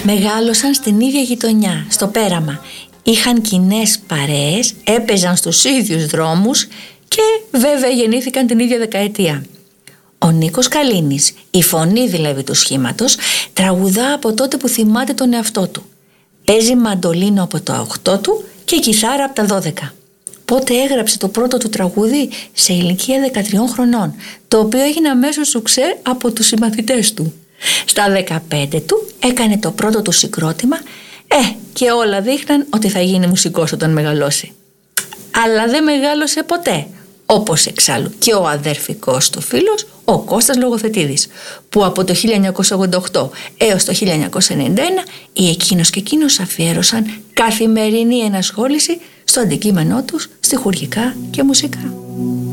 Μεγάλωσαν στην ίδια γειτονιά, στο Πέραμα. Είχαν κοινές παρέες, έπαιζαν στους ίδιους δρόμους και βέβαια γεννήθηκαν την ίδια δεκαετία. Ο Νίκος Καλίνης, η φωνή δηλαδή του σχήματος, τραγουδά από τότε που θυμάται τον εαυτό του. Παίζει μαντολίνο από τα 8 του και κιθάρα από τα 12. Πότε έγραψε το πρώτο του τραγούδι? Σε ηλικία 13 χρονών, το οποίο έγινε αμέσως σουξέ από τους συμμαθητές του. Στα 15 του έκανε το πρώτο του συγκρότημα και όλα δείχναν ότι θα γίνει μουσικός όταν μεγαλώσει. Αλλά δεν μεγάλωσε ποτέ, όπως εξάλλου και ο αδερφικός του φίλος, ο Κώστας Λογοθετίδης, που από το 1988 έως το 1991 οι εκείνος και εκείνος αφιέρωσαν καθημερινή ενασχόληση στο αντικείμενό τους, στιχουργικά και μουσικά.